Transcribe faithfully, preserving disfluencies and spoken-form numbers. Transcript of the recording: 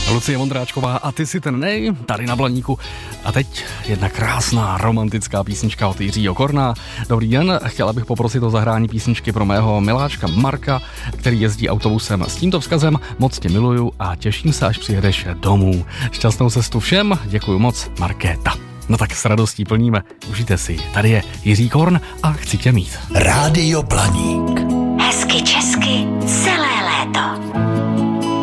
Lucie Vondráčková a Ty si ten nej, tady na Blaníku. A teď jedna krásná romantická písnička od Jiřího Korna. Dobrý den, chtěla bych poprosit o zahrání písničky pro mého miláčka Marka, který jezdí autobusem s tímto vzkazem: moc tě miluju a těším se, až přijedeš domů. Šťastnou cestu všem, děkuju moc, Markéta. No tak s radostí plníme, užijte si. Tady je Jiří Korn a Chci tě mít. Rádio Blaník. Hezky česky celé